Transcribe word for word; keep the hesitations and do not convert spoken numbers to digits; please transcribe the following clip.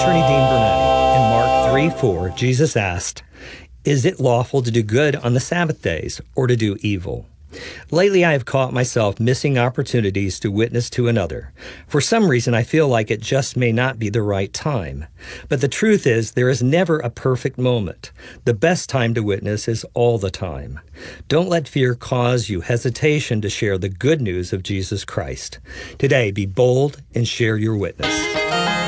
Attorney Dean Bernanke. In Mark three four, Jesus asked, "Is it lawful to do good on the Sabbath days or to do evil?" Lately, I have caught myself missing opportunities to witness to another. For some reason, I feel like it just may not be the right time. But the truth is, there is never a perfect moment. The best time to witness is all the time. Don't let fear cause you hesitation to share the good news of Jesus Christ. Today, be bold and share your witness.